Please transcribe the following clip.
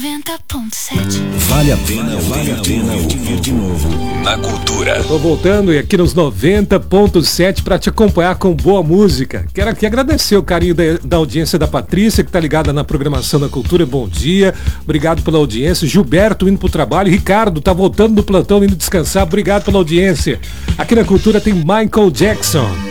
90.7. Vale a pena ouvir de novo na Cultura. Tô voltando e aqui nos 90.7 para te acompanhar com boa música. Quero aqui agradecer o carinho da audiência da Patrícia, que tá ligada na programação da Cultura. Bom dia, obrigado pela audiência. Gilberto indo pro trabalho, Ricardo tá voltando do plantão, indo descansar. Obrigado pela audiência. Aqui na Cultura tem Michael Jackson.